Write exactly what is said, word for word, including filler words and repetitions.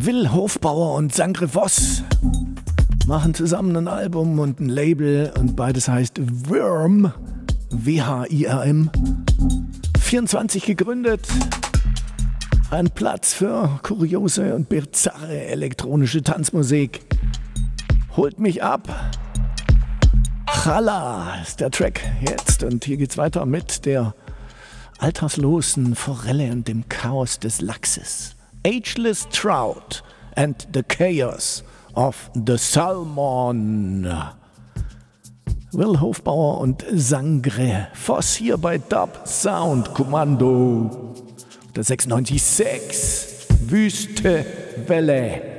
Will Hofbauer und Sangre Voss machen zusammen ein Album und ein Label und beides heißt Wirm, W H I R M. vierundzwanzig gegründet. Ein Platz für kuriose und bizarre elektronische Tanzmusik. Holt mich ab. Chala ist der Track jetzt und hier geht's weiter mit der alterslosen Forelle und dem Chaos des Lachses. Ageless Trout and the Chaos of the Salmon. Will Hofbauer und Sangre Voss hier bei Dub Sound Kommando. Der sechsundneunzig Komma sechs Wüste Welle.